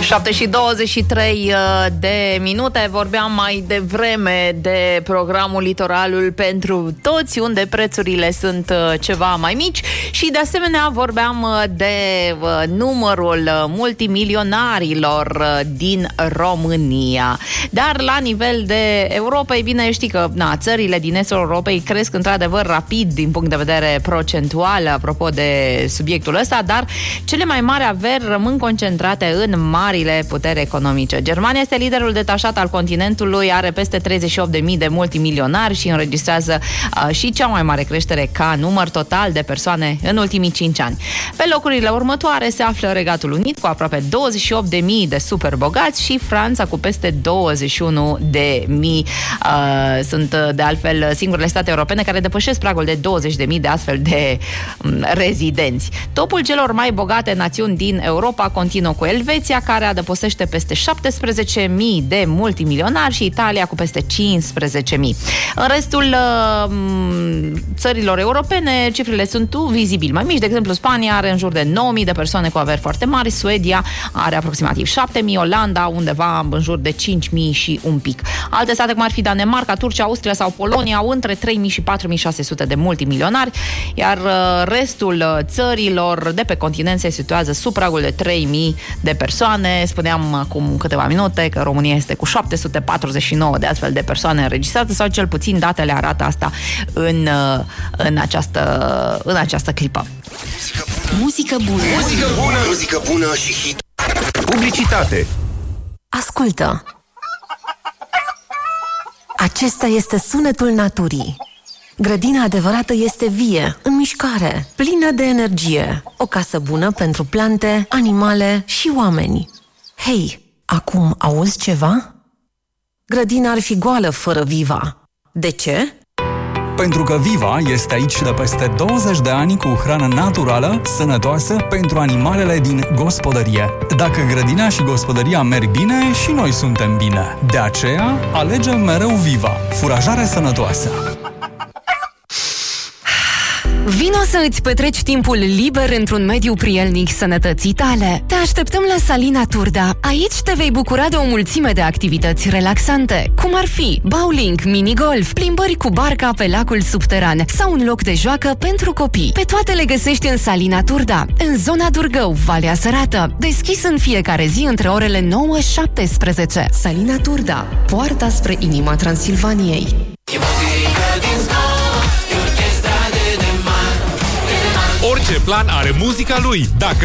7:23 de minute. Vorbeam mai devreme de programul Litoralul pentru toți, unde prețurile sunt ceva mai mici, și de asemenea vorbeam de numărul multimilionarilor din România. Dar la nivel de Europa, e bine, știi că țările din estul Europei cresc într-adevăr rapid din punct de vedere procentual, apropo de subiectul ăsta, dar cele mai mari averi rămân concentrate în marile puteri economice. Germania este liderul detașat al continentului, are peste 38.000 de multimilionari și înregistrează și cea mai mare creștere ca număr total de persoane în ultimii 5 ani. Pe locurile următoare se află Regatul Unit cu aproape 28.000 de superbogați și Franța cu peste 21.000. Sunt de altfel singurele state europene care depășesc pragul de 20.000 de astfel de rezidenți. Topul celor mai bogate națiuni din Europa continuă cu Elveția, care adăpostește peste 17.000 de multimilionari, și Italia cu peste 15.000. În restul țărilor europene, cifrele sunt vizibil mai mici. De exemplu, Spania are în jur de 9.000 de persoane cu averi foarte mari, Suedia are aproximativ 7.000, Olanda undeva în jur de 5.000 și un pic. Alte state, cum ar fi Danemarca, Turcia, Austria sau Polonia, au între 3.000 și 4.600 de multimilionari, iar restul țărilor de pe continent se situează sub pragul de 3.000 de persoane. Spuneam acum câteva minute că România este cu 749 de astfel de persoane înregistrate, sau cel puțin datele arată asta în această clipă. Muzică bună. Muzică bună. Muzică bună și hit. Publicitate. Ascultă. Acesta este sunetul naturii. Grădina adevărată este vie, în mișcare, plină de energie. O casă bună pentru plante, animale și oameni. Hei, acum auzi ceva? Grădina ar fi goală fără Viva. De ce? Pentru că Viva este aici de peste 20 de ani cu hrană naturală, sănătoasă pentru animalele din gospodărie. Dacă grădina și gospodăria merg bine, și noi suntem bine. De aceea, alegem mereu Viva, furajare sănătoasă. Vino să îți petreci timpul liber într-un mediu prielnic sănătății tale. Te așteptăm la Salina Turda. Aici te vei bucura de o mulțime de activități relaxante, cum ar fi bowling, minigolf, plimbări cu barca pe lacul subteran sau un loc de joacă pentru copii. Pe toate le găsești în Salina Turda, în zona Durgău, Valea Sărată, deschis în fiecare zi între orele 9-17. Salina Turda, poarta spre inima Transilvaniei. Orice plan are muzica lui. Dacă